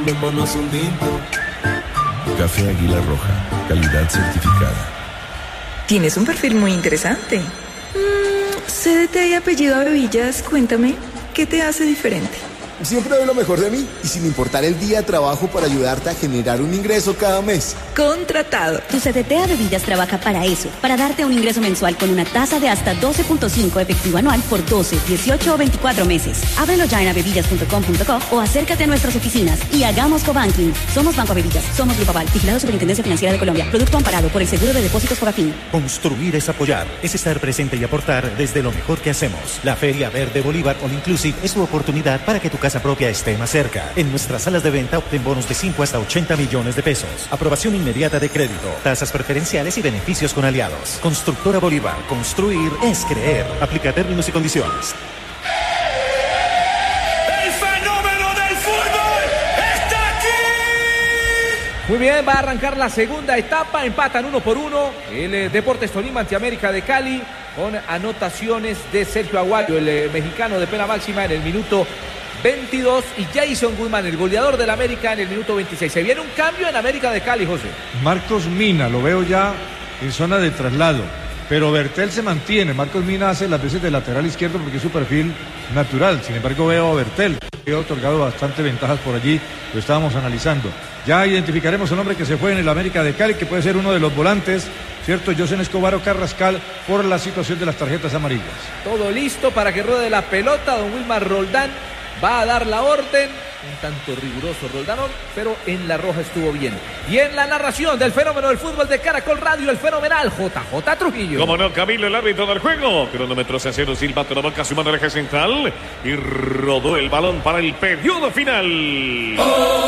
tomémonos un tinto. Café Águila Roja, calidad certificada. Tienes un perfil muy interesante. CDT y apellido Bebillas, cuéntame, ¿qué te hace diferente? Siempre doy lo mejor de mí y sin importar el día trabajo para ayudarte a generar un ingreso cada mes. Contratado. Tu CDT a Bebidas trabaja para eso, para darte un ingreso mensual con una tasa de hasta 12.5 efectivo anual por 12, 18 o 24 meses. Ábrelo ya en abebidas.com.co o acércate a nuestras oficinas y hagamos cobanking. Somos Banco Bebidas, somos Grupo Aval, vigilado Superintendencia Financiera de Colombia. Producto amparado por el Seguro de Depósitos Fogafín. Construir es apoyar, es estar presente y aportar desde lo mejor que hacemos. La Feria Verde Bolívar All Inclusive es tu oportunidad para que tu casa propia esté más cerca. En nuestras salas de venta obtén bonos de 5 hasta 80 millones de pesos. Aprobación inmediata de crédito, tasas preferenciales y beneficios con aliados. Constructora Bolívar, construir es creer. Aplica términos y condiciones. ¡El fenómeno del fútbol está aquí! Muy bien, va a arrancar la segunda etapa, empatan 1-1 el Deportes Tolima ante América de Cali con anotaciones de Sergio Aguayo, el mexicano de pena máxima en el minuto 22 y Jason Guzmán, el goleador del América en el minuto 26. Se viene un cambio en América de Cali, José. Marcos Mina, lo veo ya en zona de traslado, pero Bertel se mantiene. Marcos Mina hace las veces de lateral izquierdo porque es su perfil natural. Sin embargo, veo a Bertel, que ha otorgado bastante ventajas por allí, lo estábamos analizando. Ya identificaremos un hombre que se fue en el América de Cali, que puede ser uno de los volantes, ¿cierto? Josen Escobar o Carrascal, por la situación de las tarjetas amarillas. Todo listo para que ruede la pelota, don Wilmar Roldán va a dar la orden, un tanto riguroso Roldán, pero en la roja estuvo bien. Y en la narración del fenómeno del fútbol de Caracol Radio, el fenomenal JJ Trujillo. Como no, Camilo, el árbitro del juego. Cronómetro se cero, silbato en la boca, su mano eje central. Y rodó el balón para el periodo final.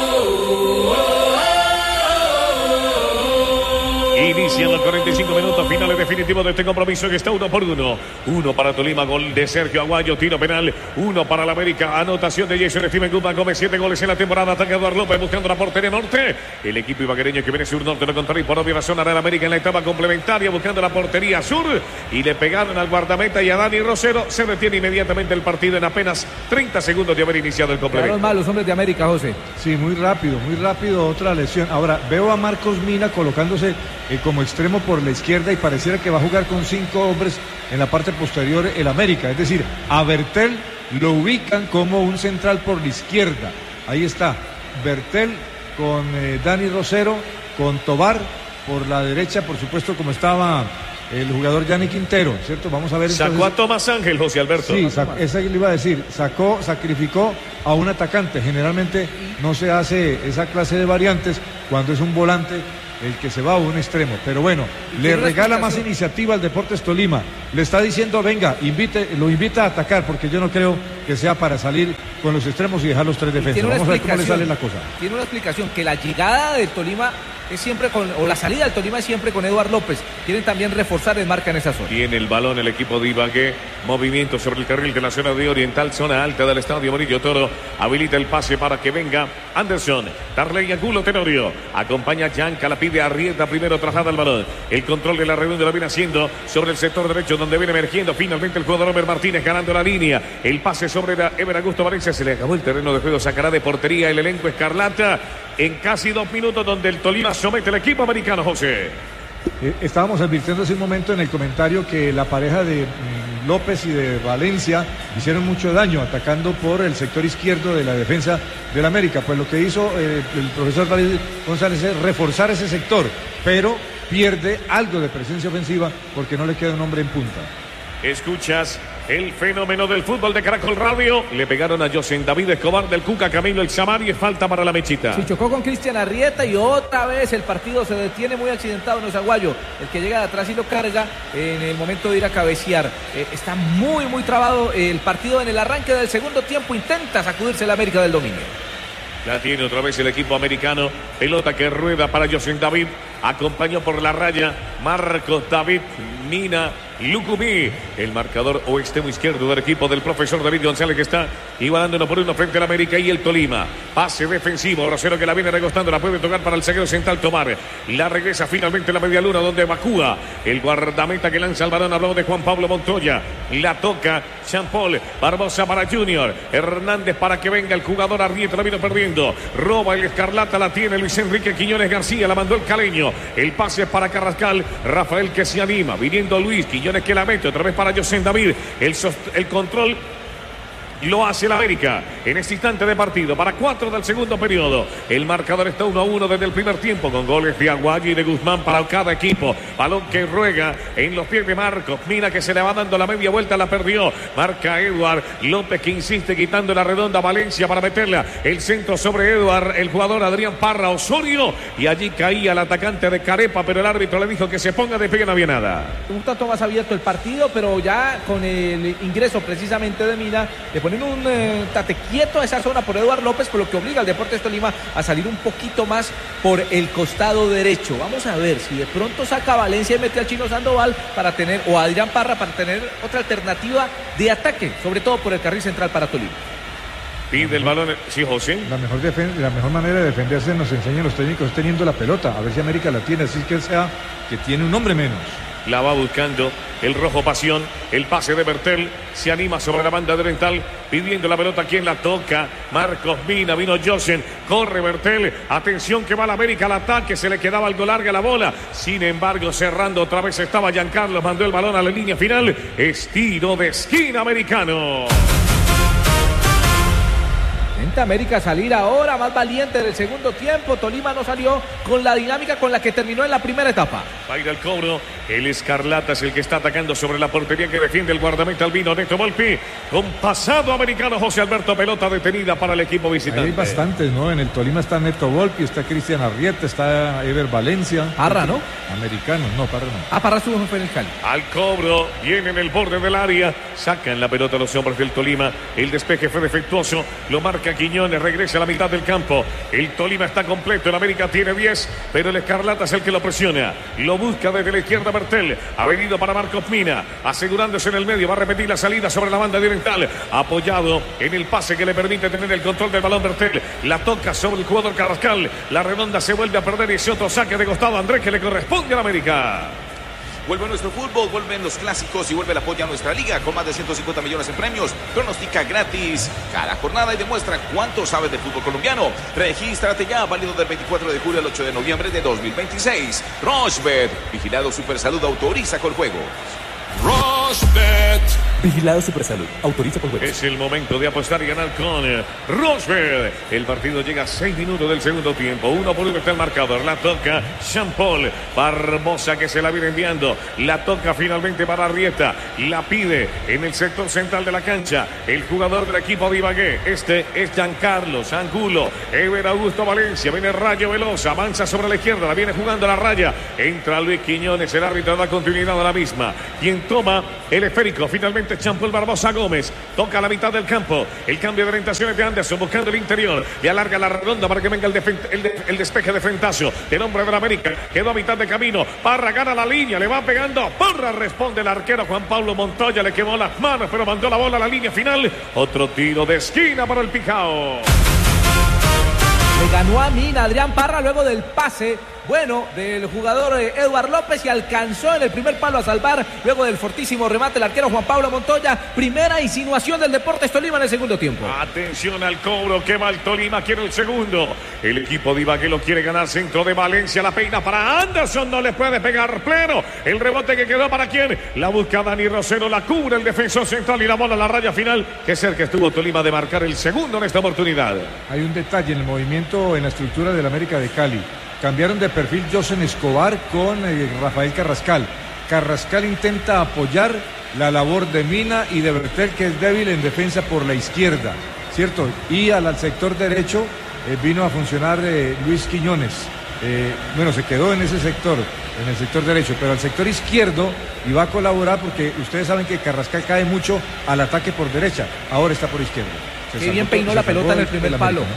Inician los 45 minutos finales definitivos de este compromiso que está 1-1. 1 para Tolima, gol de Sergio Aguayo, tiro penal. 1 para la América, anotación de Jason Steven Guzmán Gómez, 7 goles en la temporada. Ataca Eduardo López buscando la portería norte. El equipo ibaguereño que viene sur norte lo contrario por obvia razón hará la América en la etapa complementaria buscando la portería sur. Y le pegaron al guardameta y a Dani Rosero. Se detiene inmediatamente el partido en apenas 30 segundos de haber iniciado el complemento. Quedaron mal los hombres de América, José. Sí, muy rápido, otra lesión. Ahora, veo a Marcos Mina colocándose como extremo por la izquierda y pareciera que va a jugar con 5 hombres en la parte posterior el América. Es decir, a Bertel lo ubican como un central por la izquierda. Ahí está, Bertel con Dani Rosero, con Tobar por la derecha, por supuesto, como estaba el jugador Gianni Quintero, ¿cierto? Vamos a ver. Sacó entonces a Tomás Ángel, José Alberto. Sí, esa le iba a decir, sacrificó a un atacante. Generalmente no se hace esa clase de variantes cuando es un volante el que se va a un extremo, pero bueno, le regala más iniciativa al Deportes Tolima, le está diciendo venga, lo invita a atacar, porque yo no creo que sea para salir con los extremos y dejar los 3 defensas. Vamos a ver cómo le sale la cosa. Tiene una explicación, que la llegada del Tolima es siempre o la salida del Tolima es siempre con Eduardo López. Quieren también reforzar el marca en esa zona. Tiene el balón el equipo de Ibagué, movimiento sobre el carril de la zona de Oriental, zona alta del estadio Murillo Toro, habilita el pase para que venga Anderson, Darley Angulo Tenorio, acompaña Yanca, la pide Arrieta, primero traslada el balón, el control de la redonda lo viene haciendo sobre el sector derecho donde viene emergiendo finalmente el jugador Omer Martínez ganando la línea, el pase sobre Ever Augusto Valencia, se le acabó el terreno de juego, sacará de portería el elenco escarlata en casi 2 minutos donde el Tolima somete al equipo americano, José. Estábamos advirtiendo hace un momento en el comentario que la pareja de López y de Valencia hicieron mucho daño atacando por el sector izquierdo de la defensa del América. Pues lo que hizo el profesor David González es reforzar ese sector, pero pierde algo de presencia ofensiva porque no le queda un hombre en punta. Escuchas el fenómeno del fútbol de Caracol Radio. Le pegaron a José David Escobar del Cuca Camilo el Samari. Falta para la Mechita. Sí, chocó con Cristian Arrieta y otra vez el partido se detiene muy accidentado. No es Aguayo el que llega de atrás y lo carga en el momento de ir a cabecear. Está muy trabado el partido en el arranque del segundo tiempo. Intenta sacudirse el América del dominio. La tiene otra vez el equipo americano. Pelota que rueda para José David. Acompañó por la raya Marcos David Mina. Lucumí, el marcador o extremo izquierdo del equipo del profesor David González, que está igualando 1-1 frente al América y el Tolima. Pase defensivo, Rosero que la viene recostando, la puede tocar para el zaguero central Tomar. La regresa finalmente a la media luna donde evacúa el guardameta que lanza el balón. Hablamos de Juan Pablo Montoya. La toca Jean-Paul Barbosa para Junior. Hernández para que venga el jugador. Arrieta la vino perdiendo. Roba el Escarlata, la tiene Luis Enrique Quiñones García, la mandó el caleño. El pase para Carrascal. Rafael que se anima. Viniendo Luis Quiñones que la mete. Otra vez para José David. El control lo hace el América en este instante de partido para 4 del segundo periodo. El marcador está 1-1 desde el primer tiempo con goles de Aguayo y de Guzmán para cada equipo. Balón que ruega en los pies de Marcos Mina, que se le va dando la media vuelta, la perdió. Marca Eduard López, que insiste quitando la redonda. Valencia para meterla. El centro sobre Eduard, el jugador Adrián Parra Osorio, y allí caía el atacante de Carepa, pero el árbitro le dijo que se ponga de pie, no había nada. Un tanto más abierto el partido, pero ya con el ingreso precisamente de Mina, le ponen un tate quieto a esa zona por Eduard López, por lo que obliga al Deportes Tolima a salir un poquito más por el costado derecho. Vamos a ver si de pronto saca a Valencia y mete al Chino Sandoval para tener, o a Adrián Parra, para tener otra alternativa de ataque, sobre todo por el carril central para Tolima. Pide el balón, sí, José. La mejor manera de defenderse nos enseñan los técnicos teniendo la pelota. A ver si América la tiene, así que sea que tiene un hombre menos. La va buscando el rojo Pasión. El pase de Bertel. Se anima sobre la banda oriental. Pidiendo la pelota. ¿Quién la toca? Marcos Mina. Vino Josen. Corre Bertel. Atención que va la América al ataque. Se le quedaba algo larga la bola. Sin embargo, cerrando otra vez estaba Giancarlo. Mandó el balón a la línea final. Estilo de esquina americano. Intenta América salir ahora más valiente del segundo tiempo. Tolima no salió con la dinámica con la que terminó en la primera etapa. Va a ir al cobro. El Escarlata es el que está atacando sobre la portería que defiende el guardameta albino Neto Volpi. Con pasado americano José Alberto. Pelota detenida para el equipo visitante. Ahí hay bastantes, ¿no? En el Tolima está Neto Volpi, está Cristian Arrieta, está Ever Valencia. Parra, ¿no? Americano, no, Parra no. Ah, Parra estuvo en el Cali. Al cobro, viene en el borde del área. Sacan la pelota los hombres del Tolima. El despeje fue defectuoso. Lo marca Quiñones, regresa a la mitad del campo. El Tolima está completo, el América tiene 10, pero el Escarlata es el que lo presiona. Lo busca desde la izquierda Bertel. Ha venido para Marcos Mina, asegurándose en el medio. Va a repetir la salida sobre la banda oriental. Apoyado en el pase que le permite tener el control del balón Bertel. La toca sobre el jugador Carrascal. La redonda se vuelve a perder y ese otro saque de costado Andrés que le corresponde al América. Vuelve nuestro fútbol, vuelven los clásicos y vuelve el apoyo a nuestra liga con más de 150 millones en premios. Pronostica gratis cada jornada y demuestra cuánto sabes de fútbol colombiano. Regístrate ya, válido del 24 de julio al 8 de noviembre de 2026. Rochebet, vigilado Supersalud, autoriza con juegos. Rochebet. Vigilado Supersalud, autoriza por juegos. Es el momento de apostar y ganar con Rochebet. El partido llega a 6 minutos del segundo tiempo. 1-1 está el marcador. La toca Jean-Paul Barbosa, que se la viene enviando. La toca finalmente para Arrieta. La pide en el sector central de la cancha el jugador del equipo de Ibagué. Este es Giancarlo Angulo. Ever Augusto Valencia. Viene Rayo Veloz. Avanza sobre la izquierda. La viene jugando la raya. Entra Luis Quiñones. El árbitro da continuidad a la misma. Quien toma el esférico finalmente Jean-Paul Barbosa Gómez. Toca la mitad del campo. El cambio de orientaciones de Anderson buscando el interior. Y alarga la redonda para que venga el despeje de frentazo del hombre de la América. Quedó a mitad de camino. Parra gana la línea. Le va pegando. Parra responde el arquero Juan Pablo Montoya. Le quemó las manos, pero mandó la bola a la línea final. Otro tiro de esquina para el Picao. Le ganó a Mina Adrián Parra luego del pase bueno del jugador Eduard López y alcanzó en el primer palo a salvar luego del fortísimo remate el arquero Juan Pablo Montoya. Primera insinuación del Deportes Tolima en el segundo tiempo. Atención al cobro que va el Tolima, quiere el segundo. El equipo de Ibagué lo quiere ganar. Centro de Valencia, la peina para Anderson, no le puede pegar pleno. El rebote que quedó para quién, la busca Dani Rosero, la cubre el defensor central y la bola a la raya final. Que cerca estuvo Tolima de marcar el segundo en esta oportunidad. Hay un detalle en el movimiento, en la estructura del América de Cali. Cambiaron de perfil Josen Escobar con Rafael Carrascal. Carrascal intenta apoyar la labor de Mina y de Bertel, que es débil en defensa por la izquierda, ¿cierto? Y al sector derecho vino a funcionar Luis Quiñones. Bueno, se quedó en ese sector, en el sector derecho, pero al sector izquierdo iba a colaborar porque ustedes saben que Carrascal cae mucho al ataque por derecha. Ahora está por izquierda. Qué bien peinó la pelota en el primer palo.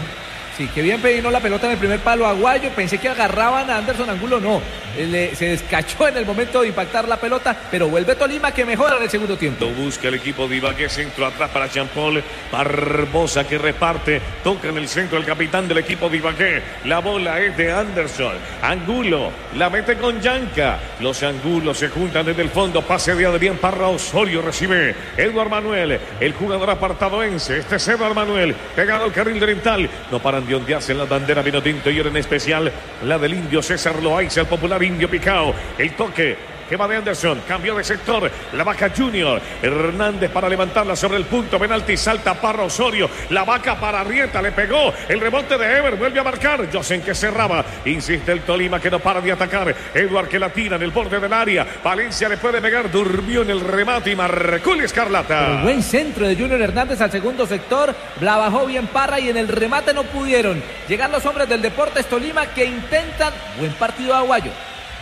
Sí, que bien peinó la pelota en el primer palo Aguayo. Pensé que agarraban a Anderson Angulo, no. Se descachó en el momento de impactar la pelota, pero vuelve Tolima que mejora en el segundo tiempo. Lo busca el equipo de Ibagué, centro atrás para Jean-Paul Barbosa que reparte, toca en el centro el capitán del equipo de Ibagué. La bola es de Anderson. Angulo la mete con Yanca. Los Angulos se juntan desde el fondo. Pase de Adrián Parra. Osorio recibe Eduard Manuel, el jugador apartadoense. Este es Eduard Manuel, pegado al carril oriental. No paran de ondearse en la bandera vino tinto y en especial la del indio César Loaiza, el popular indio Picao. El toque que va de Anderson, cambió de sector, la Vaca Junior, Hernández para levantarla sobre el punto penalti, salta Parra Osorio, la Vaca para Arrieta, le pegó, el rebote de Ever, vuelve a marcar, Josen que cerraba, insiste el Tolima que no para de atacar, Eduard que la tira en el borde del área, Valencia le puede pegar, durmió en el remate y marcó el Escarlata. Pero buen centro de Junior Hernández al segundo sector, la bajó bien Parra y en el remate no pudieron llegar los hombres del Deportes Tolima que intentan, buen partido de Aguayo.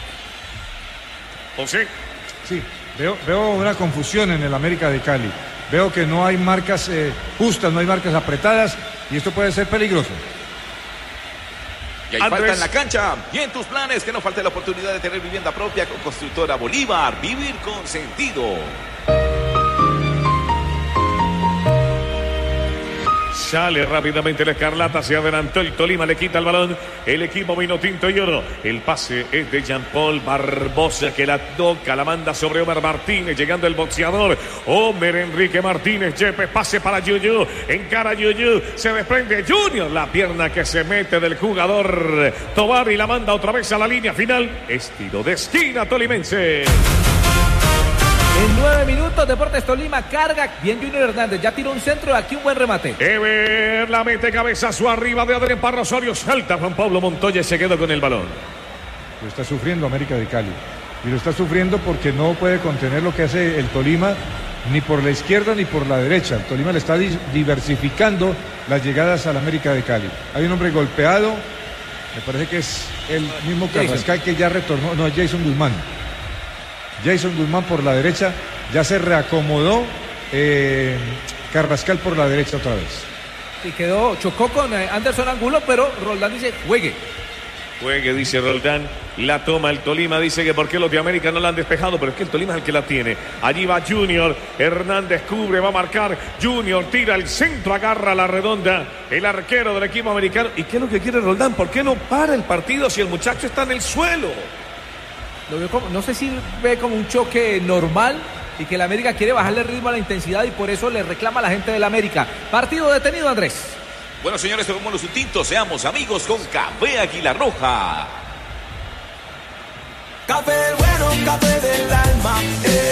José. Sí, veo una confusión en el América de Cali. Veo que no hay marcas justas, no hay marcas apretadas y esto puede ser peligroso. Y hay falta en la cancha. Y en tus planes que no falte la oportunidad de tener vivienda propia con Constructora Bolívar. Vivir con sentido. Sale rápidamente la Escarlata, se adelantó el Tolima, le quita el balón el equipo vino tinto y oro. El pase es de Jean-Paul Barbosa que la toca, la manda sobre Omer Martínez, llegando el boxeador Omer Enrique Martínez. Yepes, pase para Yuyu, encara Yuyu, se desprende Junior, la pierna que se mete del jugador Tobar y la manda otra vez a la línea final. Estilo de esquina tolimense. En 9 minutos, Deportes Tolima carga. Bien Junior Hernández, ya tiró un centro, aquí un buen remate. Ever la mete cabezazo arriba de Adrián Parra Osorio. Salta Juan Pablo Montoya y se quedó con el balón. Lo está sufriendo América de Cali. Y lo está sufriendo porque no puede contener lo que hace el Tolima ni por la izquierda ni por la derecha. El Tolima le está diversificando las llegadas al América de Cali. Hay un hombre golpeado, me parece que es el mismo Carrascal que ya retornó. No, es Jason Guzmán. Jason Guzmán por la derecha, ya se reacomodó Carrascal por la derecha otra vez. Y chocó con Anderson Angulo, pero Roldán dice, juegue. Juegue, dice Roldán, la toma el Tolima, dice que por qué los de América no la han despejado, pero es que el Tolima es el que la tiene. Allí va Junior, Hernández cubre, va a marcar, Junior tira el centro, agarra la redonda, el arquero del equipo americano. ¿Y qué es lo que quiere Roldán? ¿Por qué no para el partido si el muchacho está en el suelo? Lo veo como, no sé si ve como un choque normal y que el América quiere bajarle el ritmo a la intensidad y por eso le reclama a la gente del América. Partido detenido, Andrés. Bueno, señores, tomémonos un tinto, seamos amigos con Café Águila Roja. Café bueno, café del alma.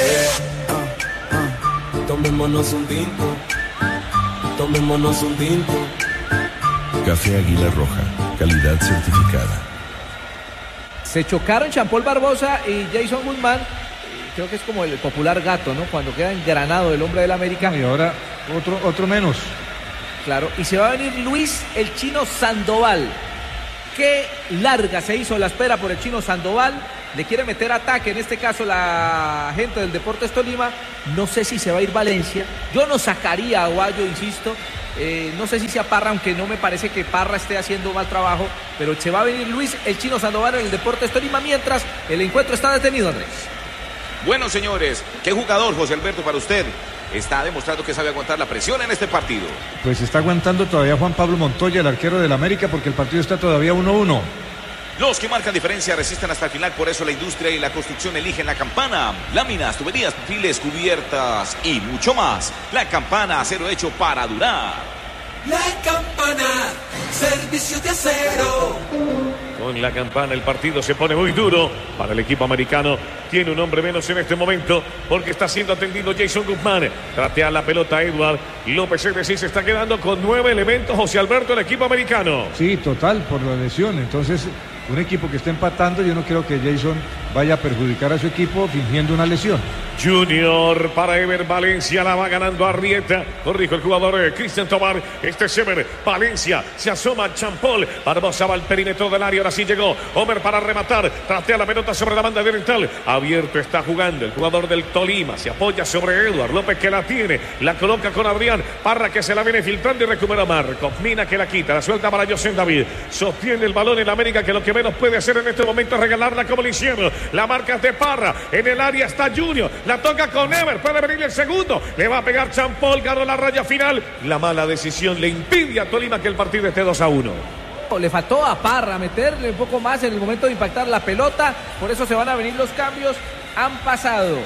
Tomémonos un tinto. Tomémonos un tinto. Café Águila Roja, calidad certificada. Se chocaron Jean-Paul Barbosa y Jason Guzmán. Creo que es como el popular gato, ¿no? Cuando queda engranado el hombre del América. Y ahora otro menos. Claro, y se va a venir Luis el Chino Sandoval. Qué larga se hizo la espera por el Chino Sandoval. Le quiere meter ataque, en este caso la gente del Deportes Tolima. No sé si se va a ir Valencia. Yo no sacaría a Aguayo, insisto. No sé si sea Parra, aunque no me parece que Parra esté haciendo mal trabajo. Pero se va a venir Luis el Chino Sandoval en el Deportes Tolima mientras el encuentro está detenido, Andrés. Bueno, señores, ¿qué jugador, José Alberto, para usted está demostrando que sabe aguantar la presión en este partido? Pues está aguantando todavía Juan Pablo Montoya, el arquero del América, porque el partido está todavía 1-1. Los que marcan diferencia resisten hasta el final, por eso la industria y la construcción eligen La Campana. Láminas, tuberías, perfiles, cubiertas y mucho más. La Campana, acero hecho para durar. La Campana, servicio de acero. Con La Campana el partido se pone muy duro para el equipo americano. Tiene un hombre menos en este momento porque está siendo atendido Jason Guzmán. Tratea la pelota Eduard López, es decir, se está quedando con 9 elementos José Alberto, el equipo americano. Sí, total, por la lesión. Entonces, un equipo que está empatando, yo no creo que Jason vaya a perjudicar a su equipo fingiendo una lesión. Junior para Ever Valencia, la va ganando Arrieta, corrijo el jugador Cristian Tobar, este es Ever Valencia, se asoma Champol, Barbosa va al perímetro del área, ahora sí llegó Homer para rematar, trastea la pelota sobre la banda oriental, abierto está jugando el jugador del Tolima, se apoya sobre Eduard López que la tiene, la coloca con Adrián Parra que se la viene filtrando y recupera Marcos Mina que la quita, la suelta para José David, sostiene el balón en América que lo que menos puede hacer en este momento es regalarla como lo hicieron, la marca es de Parra, en el área está Junior, la toca con Ever, puede venir el segundo, le va a pegar Champol, ganó la raya final, la mala decisión le impide a Tolima que el partido esté 2-1. Le faltó a Parra meterle un poco más en el momento de impactar la pelota, por eso se van a venir los cambios. Han pasado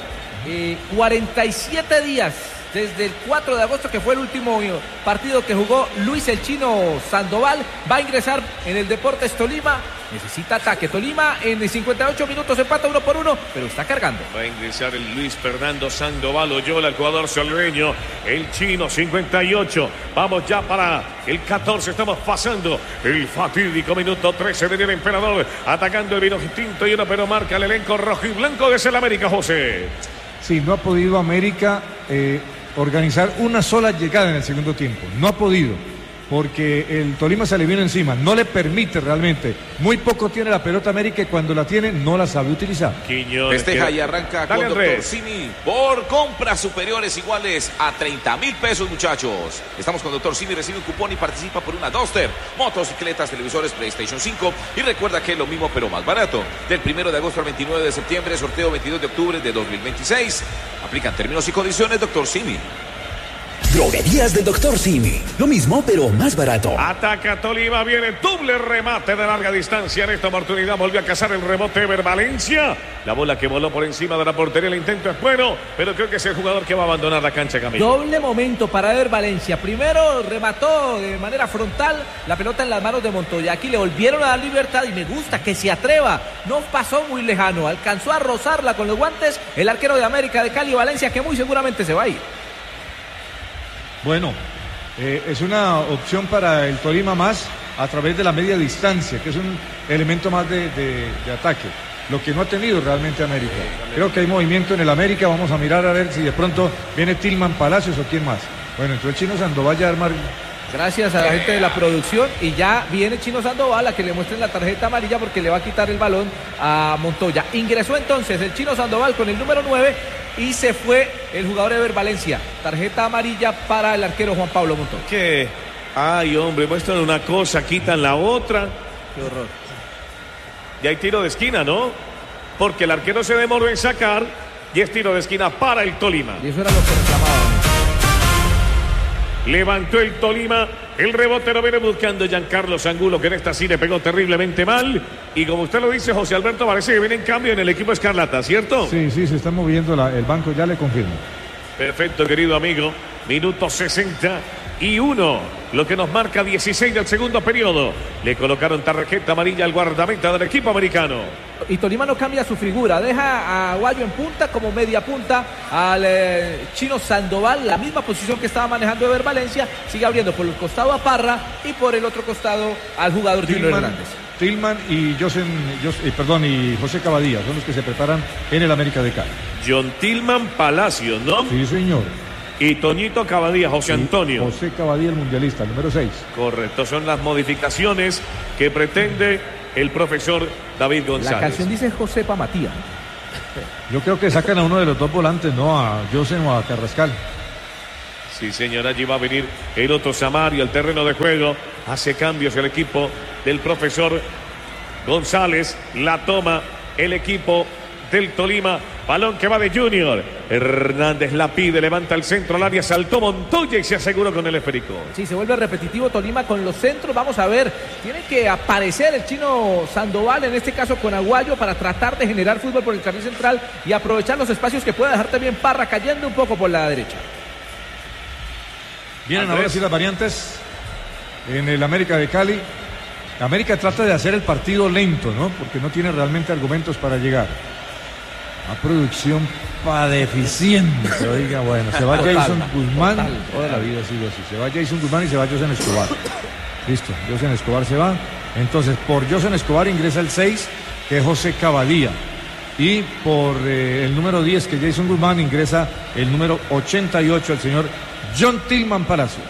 47 días desde el 4 de agosto, que fue el último partido que jugó Luis el Chino Sandoval. Va a ingresar en el Deportes Tolima. Necesita ataque. Tolima en 58 minutos empata 1-1, pero está cargando. Va a ingresar el Luis Fernando Sandoval Oyola, el jugador salveño. El Chino 58. Vamos ya para el 14. Estamos pasando el fatídico minuto 13 de el Emperador. Atacando el vino distinto y uno, pero marca el elenco rojo y blanco de el América, José. Sí, no ha podido América organizar una sola llegada en el segundo tiempo. No ha podido, porque el Tolima se le vino encima. No le permite realmente. Muy poco tiene la pelota América y cuando la tiene no la sabe utilizar. Festeja y arranca con Dr. Simi por compras superiores iguales a 30,000 pesos, muchachos. Estamos con Dr. Simi, recibe un cupón y participa por una Duster, motocicletas, televisores, PlayStation 5 y recuerda que es lo mismo pero más barato. Del 1 de agosto al 29 de septiembre, sorteo 22 de octubre de 2026. Aplican términos y condiciones, Dr. Simi. Droguerías del Dr. Simi. Lo mismo, pero más barato. Ataca Tolima, viene doble remate de larga distancia. En esta oportunidad volvió a cazar el rebote Ever Valencia. La bola que voló por encima de la portería, el intento es bueno, pero creo que es el jugador que va a abandonar la cancha, Camilo. Doble momento para Ever Valencia. Primero remató de manera frontal la pelota en las manos de Montoya. Aquí le volvieron a dar libertad y me gusta que se atreva. No pasó muy lejano, alcanzó a rozarla con los guantes el arquero de América de Cali, Valencia, que muy seguramente se va a ir. Bueno, es una opción para el Tolima más a través de la media distancia, que es un elemento más de ataque, lo que no ha tenido realmente América. Creo que hay movimiento en el América, vamos a mirar a ver si de pronto viene Tillman Palacios o quién más. Bueno, entonces el Chino Sandoval ya armar... Gracias a la gente de la producción y ya viene Chino Sandoval a que le muestren la tarjeta amarilla porque le va a quitar el balón a Montoya. Ingresó entonces el Chino Sandoval con el número 9 y se fue el jugador Ever Valencia. Tarjeta amarilla para el arquero Juan Pablo Montoya. ¿Qué? Ay, hombre, muestran una cosa, quitan la otra. Qué horror. Y hay tiro de esquina, ¿no? Porque el arquero se demoró en sacar y es tiro de esquina para el Tolima. Y eso era lo que reclamaban. Levantó el Tolima, el rebote lo viene buscando Giancarlo Angulo, que en esta sí le pegó terriblemente mal. Y como usted lo dice, José Alberto, parece que viene en cambio en el equipo Escarlata, ¿cierto? Sí, se está moviendo el banco, ya le confirmo. Perfecto, querido amigo. Minuto 61, lo que nos marca 16 del segundo periodo. Le colocaron tarjeta amarilla al guardameta del equipo americano. Y Tolima no cambia su figura, deja a Aguayo en punta como media punta, al Chino Sandoval, la misma posición que estaba manejando Ever Valencia, sigue abriendo por el costado a Parra y por el otro costado al jugador Junior Hernández. Tillman y José Cavadía son los que se preparan en el América de Cali. John Tillman Palacio, ¿no? Sí, señor. Y Toñito Cavadía, José Antonio. José Cavadía, el mundialista, número 6. Correcto, son las modificaciones que pretende el profesor David González. La canción dice Josepa Matías. Yo creo que sacan a uno de los dos volantes, ¿no? A Josen o a Carrascal. Sí, señor, allí va a venir el otro Samario al terreno de juego. Hace cambios el equipo del profesor González. La toma el equipo del Tolima. Balón que va de Junior. Hernández la pide, levanta el centro al área, saltó Montoya y se aseguró con el esférico. Sí, se vuelve repetitivo Tolima con los centros. Vamos a ver, tiene que aparecer el Chino Sandoval, en este caso con Aguayo, para tratar de generar fútbol por el carril central y aprovechar los espacios que pueda dejar también Parra, cayendo un poco por la derecha. Vienen ahora sí las variantes en el América de Cali. América trata de hacer el partido lento, ¿no? Porque no tiene realmente argumentos para llegar. A producción deficiente. Oiga, bueno, se va Jason Guzmán. Toda la vida ha sido así. Se va Jason Guzmán y se va Josen Escobar. Listo, Josen Escobar se va. Entonces, por Josen Escobar ingresa el 6, que es José Cavadía. y por el número 10, que Jason Guzmán, ingresa el número 88, el señor John Tillman Palacios.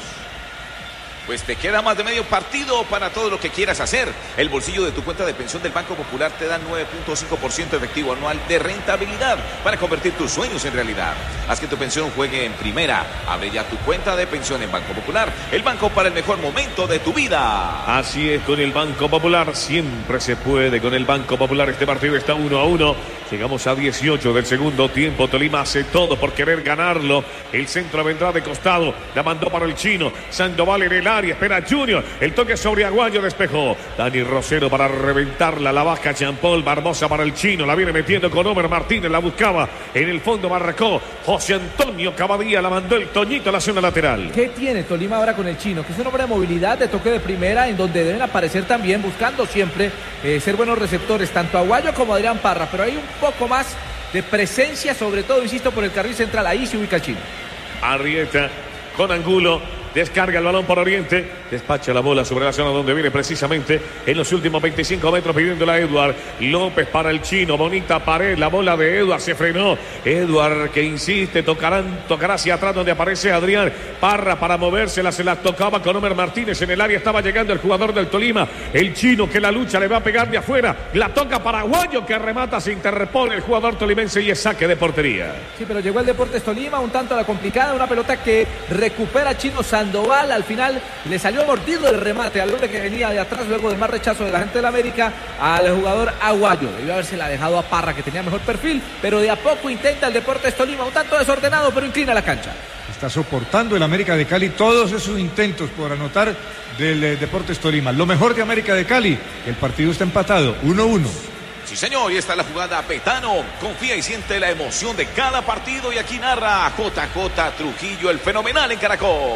Pues te queda más de medio partido para todo lo que quieras hacer. El bolsillo de tu cuenta de pensión del Banco Popular te da 9.5% efectivo anual de rentabilidad para convertir tus sueños en realidad. Haz que tu pensión juegue en primera. Abre ya tu cuenta de pensión en Banco Popular, el banco para el mejor momento de tu vida. Así es, con el Banco Popular siempre se puede. Con el Banco Popular este partido está 1-1. Llegamos a 18 del segundo tiempo. Tolima hace todo por querer ganarlo. El centro vendrá de costado. La mandó para el chino. Sandoval en el área. Espera Junior. El toque sobre Aguayo. Despejó. Dani Rosero para reventarla. La baja Jean-Paul Barbosa para el chino. La viene metiendo con Homer Martínez. La buscaba. En el fondo marcó José Antonio Cavadía. La mandó el Toñito a la zona lateral. ¿Qué tiene Tolima ahora con el chino? Que es un hombre de movilidad, de toque de primera, en donde deben aparecer también, buscando siempre ser buenos receptores, tanto Aguayo como Adrián Parra. Pero hay un poco más de presencia, sobre todo, insisto, por el carril central. Ahí se ubica el chino. Arrieta con Angulo. Descarga el balón por Oriente, despacha la bola sobre la zona donde viene precisamente en los últimos 25 metros pidiéndola a Edward López para el chino. Bonita pared, la bola de Edward se frenó. Edward que insiste, tocará hacia atrás donde aparece Adrián Parra para movérsela, se la tocaba con Homer Martínez en el área, estaba llegando el jugador del Tolima, el chino que la lucha le va a pegar de afuera, la toca para Aguayo que remata, se interpone el jugador tolimense y es saque de portería. Sí, pero llegó el Deportes Tolima, un tanto a la complicada, una pelota que recupera Chino Sandoval, al final le salió mordido el remate al hombre que venía de atrás luego de más rechazo de la gente del América al jugador Aguayo. Debió habérsela dejado a Parra, que tenía mejor perfil, pero de a poco intenta el Deportes Tolima, un tanto desordenado, pero inclina la cancha. Está soportando el América de Cali todos esos intentos por anotar del Deportes Tolima. Lo mejor de América de Cali, el partido está empatado, 1-1. Sí, señor, y esta es la jugada Betano. Confía y siente la emoción de cada partido y aquí narra JJ Trujillo, el fenomenal en Caracol.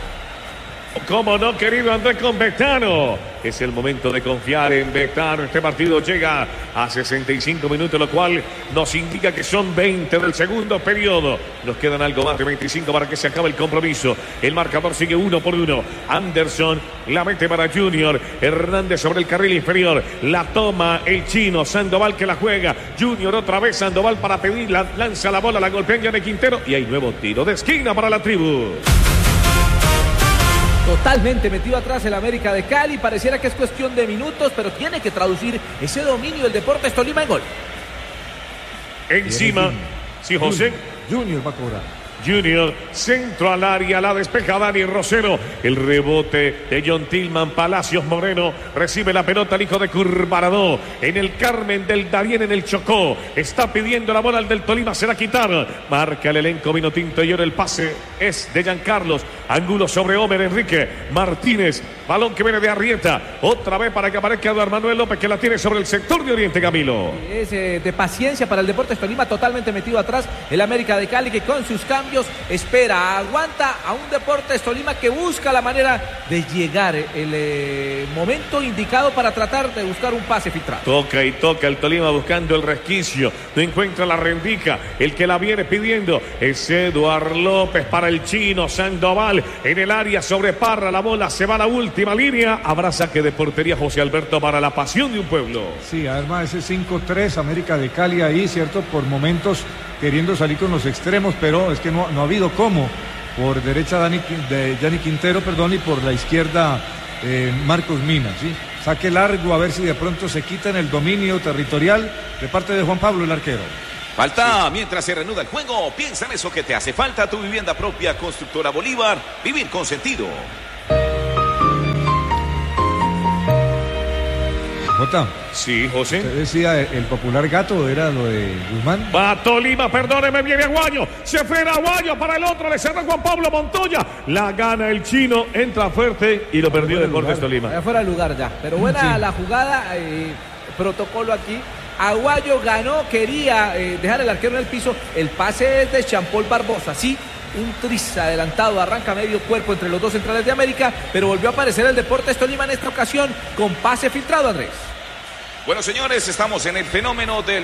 Como no, querido Andrés, con Betano. Es el momento de confiar en Betano. Este partido llega a 65 minutos, lo cual nos indica que son 20 del segundo periodo. Nos quedan algo más de 25 para que se acabe el compromiso. El marcador sigue 1-1. Anderson la mete para Junior. Hernández sobre el carril inferior. La toma el chino. Sandoval que la juega. Junior otra vez. Sandoval para pedirla. Lanza la bola, la golpea de Quintero. Y hay nuevo tiro de esquina para la tribu. Totalmente metido atrás el América de Cali, pareciera que es cuestión de minutos, pero tiene que traducir ese dominio del Deportes Tolima en gol. Encima, sí, José. Junior va a cobrar. Junior, centro al área, la despeja Dani Rosero. El rebote de John Tillman, Palacios Moreno. Recibe la pelota el hijo de Curvaradó. En el Carmen del Darién, en el Chocó. Está pidiendo la bola al del Tolima, se la quitaron. Marca el elenco Vinotinto y ahora el pase es de Giancarlos. Ángulo sobre Homer Enrique Martínez. Balón que viene de Arrieta. Otra vez para que aparezca Eduardo Manuel López, que la tiene sobre el sector de Oriente, Camilo. Es de paciencia para el Deportes Tolima, totalmente metido atrás el América de Cali, que con sus cambios espera, aguanta a un Deportes Tolima que busca la manera de llegar el momento indicado para tratar de buscar un pase filtrado. Toca y toca el Tolima buscando el resquicio, no encuentra la rendica, el que la viene pidiendo es Eduardo López para el chino. Sandoval en el área sobre Parra, la bola se va a la última línea, habrá saque de portería José Alberto para la pasión de un pueblo. Sí, además ese 5-3 América de Cali ahí, cierto, por momentos queriendo salir con los extremos, pero es que no ha habido cómo. Por derecha Yanni Quintero, y por la izquierda Marcos Mina, ¿sí? Saque largo, a ver si de pronto se quitan el dominio territorial de parte de Juan Pablo, el arquero. Falta, mientras se reanuda el juego, piensa en eso que te hace falta, tu vivienda propia, Constructora Bolívar, vivir con sentido. Jota. Sí, José. Usted decía, el popular gato era lo de Guzmán. Va Tolima, perdóneme, viene Aguayo. Se frena Aguayo para el otro, le cerra Juan Pablo Montoya. La gana el chino, entra fuerte y lo perdió Deportes Tolima. Fuera de lugar ya, pero buena la jugada, protocolo aquí. Aguayo ganó, quería dejar el arquero en el piso. El pase es de Jean-Paul Barbosa, sí. Un tris adelantado, arranca medio cuerpo entre los dos centrales de América, pero volvió a aparecer el Deportes Tolima en esta ocasión con pase filtrado, Andrés. Bueno, señores, estamos en el fenómeno del